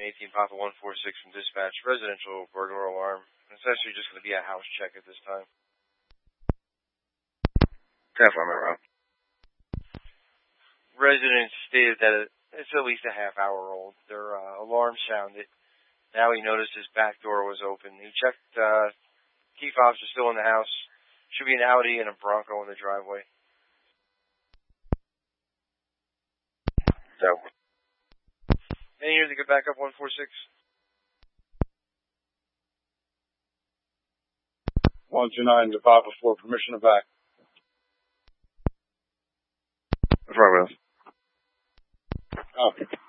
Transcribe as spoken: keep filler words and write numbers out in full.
eighteen Papa one four six from dispatch, residential burglar alarm. It's actually just going to be a house check at this time. Definitely wrong. Residents stated that it's at least a half hour old. Their uh, alarm sounded. Now he noticed his back door was open. He checked, uh, key fobs are still in the house. Should be an Audi and a Bronco in the driveway. So. Any here to get back up one four six? one two nine to Papa for permission to back. What's wrong with us? Oh.